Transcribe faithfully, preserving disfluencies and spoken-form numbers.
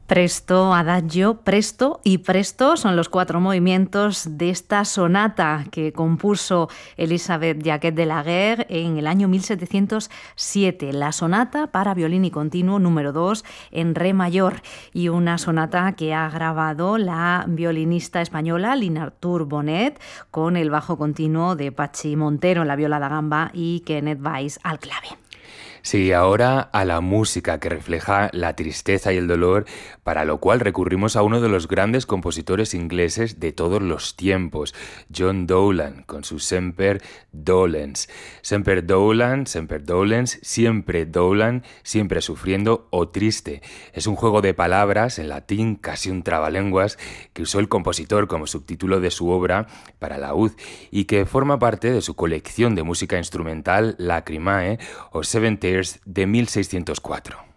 Presto, adagio, presto y presto son los cuatro movimientos de esta sonata que compuso Elisabeth Jacquet de la Guerre en el año mil setecientos siete. La sonata para violín y continuo número dos en re mayor, y una sonata que ha grabado la violinista española Lina Artur Bonet con el bajo continuo de Pachi Montero en la viola da gamba y Kenneth Weiss al clave. Sí, ahora a la música que refleja la tristeza y el dolor, para lo cual recurrimos a uno de los grandes compositores ingleses de todos los tiempos, John Dowland, con su Semper Dolens. Semper Dolens, Semper Dolens, siempre Dowland, siempre sufriendo o triste. Es un juego de palabras en latín, casi un trabalenguas, que usó el compositor como subtítulo de su obra para laúd y que forma parte de su colección de música instrumental Lacrimae o Seven Tears de mil seiscientos cuatro.